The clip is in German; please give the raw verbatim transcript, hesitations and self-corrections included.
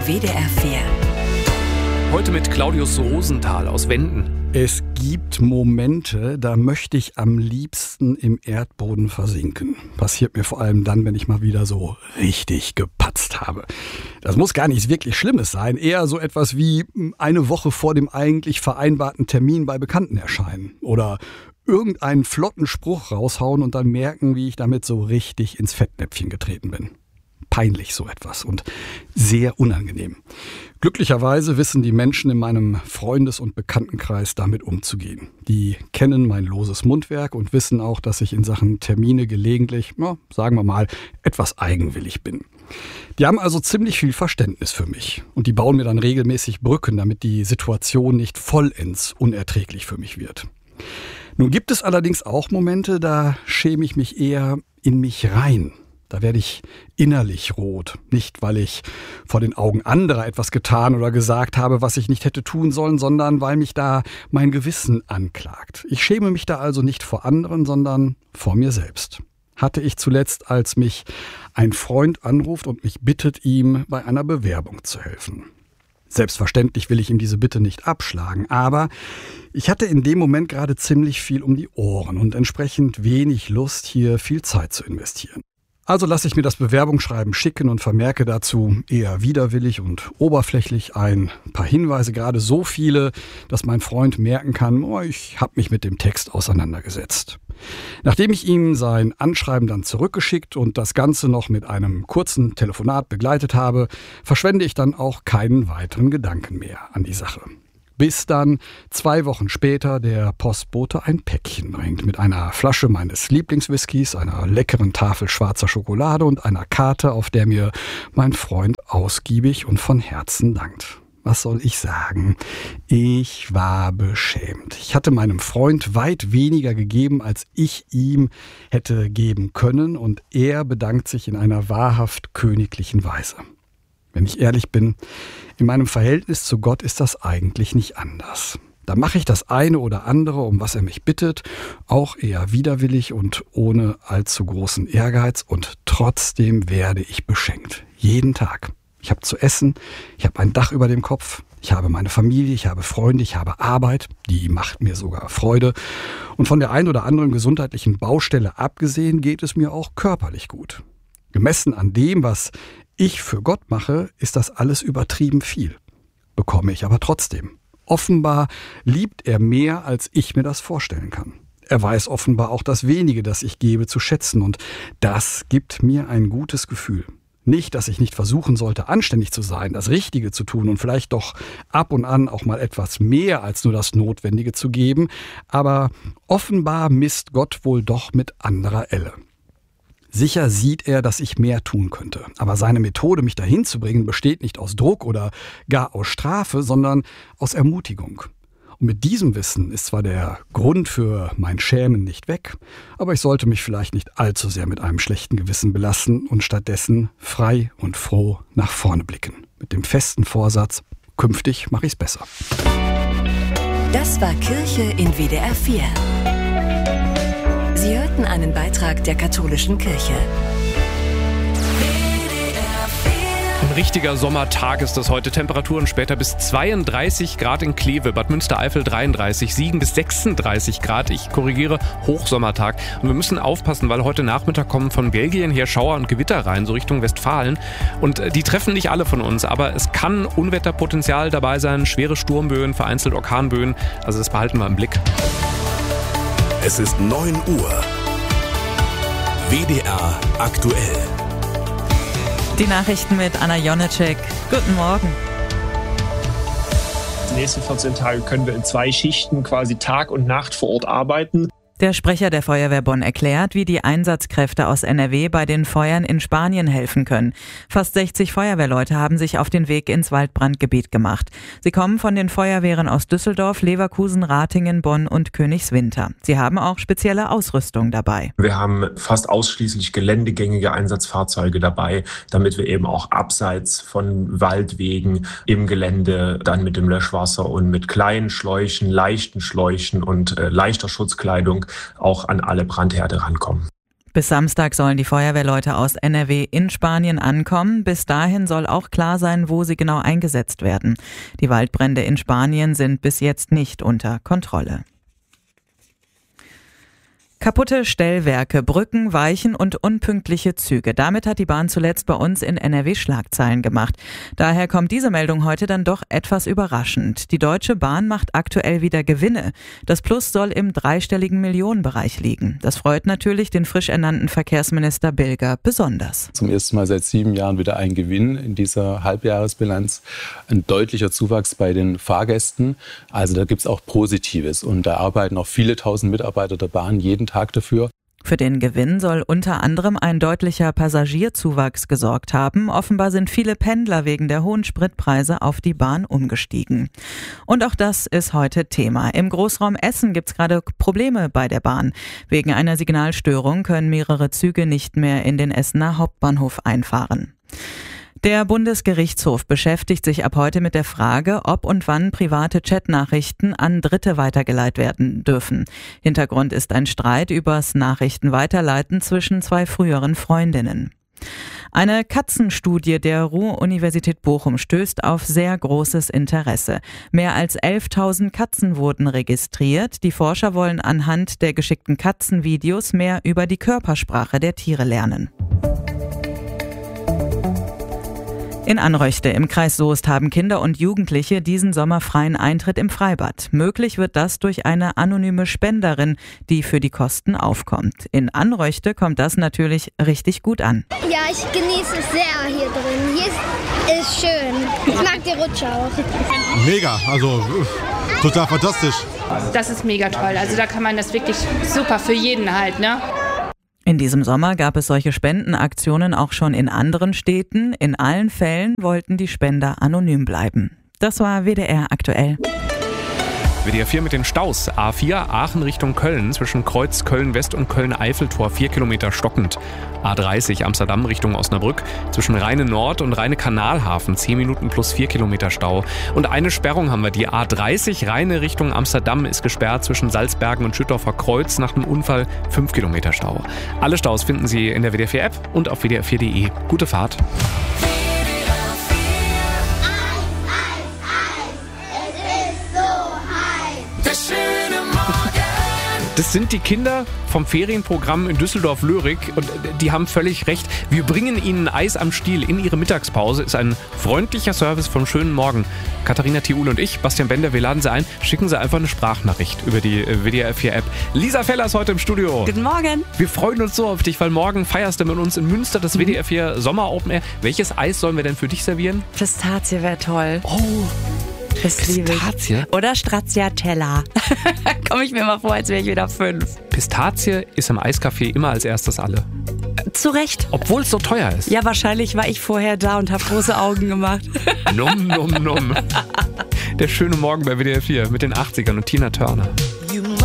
W D R vier. Heute mit Claudius Rosenthal aus Wenden. Es gibt Momente, da möchte ich am liebsten im Erdboden versinken. Passiert mir vor allem dann, wenn ich mal wieder so richtig gepatzt habe. Das muss gar nichts wirklich Schlimmes sein. Eher so etwas wie eine Woche vor dem eigentlich vereinbarten Termin bei Bekannten erscheinen. Oder irgendeinen flotten Spruch raushauen und dann merken, wie ich damit so richtig ins Fettnäpfchen getreten bin. Peinlich so etwas und sehr unangenehm. Glücklicherweise wissen die Menschen in meinem Freundes- und Bekanntenkreis damit umzugehen. Die kennen mein loses Mundwerk und wissen auch, dass ich in Sachen Termine gelegentlich, na, sagen wir mal, etwas eigenwillig bin. Die haben also ziemlich viel Verständnis für mich und die bauen mir dann regelmäßig Brücken, damit die Situation nicht vollends unerträglich für mich wird. Nun gibt es allerdings auch Momente, da schäme ich mich eher in mich rein. Da werde ich innerlich rot. Nicht, weil ich vor den Augen anderer etwas getan oder gesagt habe, was ich nicht hätte tun sollen, sondern weil mich da mein Gewissen anklagt. Ich schäme mich da also nicht vor anderen, sondern vor mir selbst. Hatte ich zuletzt, als mich ein Freund anruft und mich bittet, ihm bei einer Bewerbung zu helfen. Selbstverständlich will ich ihm diese Bitte nicht abschlagen, aber ich hatte in dem Moment gerade ziemlich viel um die Ohren und entsprechend wenig Lust, hier viel Zeit zu investieren. Also lasse ich mir das Bewerbungsschreiben schicken und vermerke dazu eher widerwillig und oberflächlich ein paar Hinweise, gerade so viele, dass mein Freund merken kann, oh, ich habe mich mit dem Text auseinandergesetzt. Nachdem ich ihm sein Anschreiben dann zurückgeschickt und das Ganze noch mit einem kurzen Telefonat begleitet habe, verschwende ich dann auch keinen weiteren Gedanken mehr an die Sache. Bis dann zwei Wochen später der Postbote ein Päckchen bringt mit einer Flasche meines Lieblingswhiskys, einer leckeren Tafel schwarzer Schokolade und einer Karte, auf der mir mein Freund ausgiebig und von Herzen dankt. Was soll ich sagen? Ich war beschämt. Ich hatte meinem Freund weit weniger gegeben, als ich ihm hätte geben können, und er bedankt sich in einer wahrhaft königlichen Weise. Wenn ich ehrlich bin, in meinem Verhältnis zu Gott ist das eigentlich nicht anders. Da mache ich das eine oder andere, um was er mich bittet, auch eher widerwillig und ohne allzu großen Ehrgeiz, und trotzdem werde ich beschenkt. Jeden Tag. Ich habe zu essen, ich habe ein Dach über dem Kopf, ich habe meine Familie, ich habe Freunde, ich habe Arbeit, die macht mir sogar Freude. Und von der ein oder anderen gesundheitlichen Baustelle abgesehen geht es mir auch körperlich gut. Gemessen an dem, was ich für Gott mache, ist das alles übertrieben viel. Bekomme ich aber trotzdem. Offenbar liebt er mehr, als ich mir das vorstellen kann. Er weiß offenbar auch das Wenige, das ich gebe, zu schätzen, und das gibt mir ein gutes Gefühl. Nicht, dass ich nicht versuchen sollte, anständig zu sein, das Richtige zu tun und vielleicht doch ab und an auch mal etwas mehr als nur das Notwendige zu geben, aber offenbar misst Gott wohl doch mit anderer Elle. Sicher sieht er, dass ich mehr tun könnte. Aber seine Methode, mich dahin zu bringen, besteht nicht aus Druck oder gar aus Strafe, sondern aus Ermutigung. Und mit diesem Wissen ist zwar der Grund für mein Schämen nicht weg, aber ich sollte mich vielleicht nicht allzu sehr mit einem schlechten Gewissen belasten und stattdessen frei und froh nach vorne blicken. Mit dem festen Vorsatz, künftig mache ich's besser. Das war Kirche in W D R vier. Sie hörten einen Beitrag der katholischen Kirche. Ein richtiger Sommertag ist das heute. Temperaturen später bis zweiunddreißig Grad in Kleve, Bad Münstereifel dreiunddreißig, Siegen bis sechsunddreißig Grad. Ich korrigiere, Hochsommertag. Und wir müssen aufpassen, weil heute Nachmittag kommen von Belgien her Schauer und Gewitter rein, so Richtung Westfalen. Und die treffen nicht alle von uns, aber es kann Unwetterpotenzial dabei sein, schwere Sturmböen, vereinzelt Orkanböen. Also das behalten wir im Blick. Es ist neun Uhr. W D R aktuell. Die Nachrichten mit Anna Jonecek. Guten Morgen. Die nächsten vierzehn Tage können wir in zwei Schichten quasi Tag und Nacht vor Ort arbeiten. Der Sprecher der Feuerwehr Bonn erklärt, wie die Einsatzkräfte aus N R W bei den Feuern in Spanien helfen können. Fast sechzig Feuerwehrleute haben sich auf den Weg ins Waldbrandgebiet gemacht. Sie kommen von den Feuerwehren aus Düsseldorf, Leverkusen, Ratingen, Bonn und Königswinter. Sie haben auch spezielle Ausrüstung dabei. Wir haben fast ausschließlich geländegängige Einsatzfahrzeuge dabei, damit wir eben auch abseits von Waldwegen im Gelände dann mit dem Löschwasser und mit kleinen Schläuchen, leichten Schläuchen und äh, leichter Schutzkleidung auch an alle Brandherde rankommen. Bis Samstag sollen die Feuerwehrleute aus N R W in Spanien ankommen. Bis dahin soll auch klar sein, wo sie genau eingesetzt werden. Die Waldbrände in Spanien sind bis jetzt nicht unter Kontrolle. Kaputte Stellwerke, Brücken, Weichen und unpünktliche Züge. Damit hat die Bahn zuletzt bei uns in N R W Schlagzeilen gemacht. Daher kommt diese Meldung heute dann doch etwas überraschend. Die Deutsche Bahn macht aktuell wieder Gewinne. Das Plus soll im dreistelligen Millionenbereich liegen. Das freut natürlich den frisch ernannten Verkehrsminister Bilger besonders. Zum ersten Mal seit sieben Jahren wieder ein Gewinn in dieser Halbjahresbilanz. Ein deutlicher Zuwachs bei den Fahrgästen. Also da gibt es auch Positives. Und da arbeiten auch viele tausend Mitarbeiter der Bahn jeden Tag dafür. Für den Gewinn soll unter anderem ein deutlicher Passagierzuwachs gesorgt haben. Offenbar sind viele Pendler wegen der hohen Spritpreise auf die Bahn umgestiegen. Und auch das ist heute Thema. Im Großraum Essen gibt es gerade Probleme bei der Bahn. Wegen einer Signalstörung können mehrere Züge nicht mehr in den Essener Hauptbahnhof einfahren. Der Bundesgerichtshof beschäftigt sich ab heute mit der Frage, ob und wann private Chatnachrichten an Dritte weitergeleitet werden dürfen. Hintergrund ist ein Streit übers Nachrichtenweiterleiten zwischen zwei früheren Freundinnen. Eine Katzenstudie der Ruhr-Universität Bochum stößt auf sehr großes Interesse. Mehr als elftausend Katzen wurden registriert. Die Forscher wollen anhand der geschickten Katzenvideos mehr über die Körpersprache der Tiere lernen. In Anröchte im Kreis Soest haben Kinder und Jugendliche diesen Sommer freien Eintritt im Freibad. Möglich wird das durch eine anonyme Spenderin, die für die Kosten aufkommt. In Anröchte kommt das natürlich richtig gut an. Ja, ich genieße es sehr hier drin. Hier ist, ist schön. Ich mag die Rutsche auch. Mega, also total fantastisch. Das ist mega toll. Also da kann man das wirklich super für jeden halt, ne? In diesem Sommer gab es solche Spendenaktionen auch schon in anderen Städten. In allen Fällen wollten die Spender anonym bleiben. Das war W D R aktuell. W D R vier mit den Staus. A vier Aachen Richtung Köln zwischen Kreuz Köln-West und Köln-Eiffeltor vier Kilometer stockend. A dreißig Amsterdam Richtung Osnabrück zwischen Rheine-Nord und Rheine-Kanalhafen zehn Minuten plus vier Kilometer Stau. Und eine Sperrung haben wir. Die A dreißig Rheine Richtung Amsterdam ist gesperrt zwischen Salzbergen und Schüttorfer Kreuz nach einem Unfall fünf Kilometer Stau. Alle Staus finden Sie in der W D R vier App und auf W D R vier Punkt de. Gute Fahrt. Das sind die Kinder vom Ferienprogramm in Düsseldorf-Löhrig und die haben völlig recht. Wir bringen ihnen Eis am Stiel in ihre Mittagspause. Ist ein freundlicher Service vom schönen Morgen. Katharina Thiul und ich, Bastian Bender, wir laden Sie ein. Schicken Sie einfach eine Sprachnachricht über die W D R vier App. Lisa Feller ist heute im Studio. Guten Morgen. Wir freuen uns so auf dich, weil morgen feierst du mit uns in Münster das W D R vier Sommer Open Air. Welches Eis sollen wir denn für dich servieren? Pistazie wäre toll. Oh, Das liebe ich. Oder Stracciatella. Komme ich mir mal vor, als wäre ich wieder fünf. Pistazie ist im Eiscafé immer als erstes alle. Zu Recht. Obwohl es so teuer ist. Ja, wahrscheinlich war ich vorher da und habe große Augen gemacht. Num, num, num. Der schöne Morgen bei W D R vier mit den achtzigern und Tina Turner.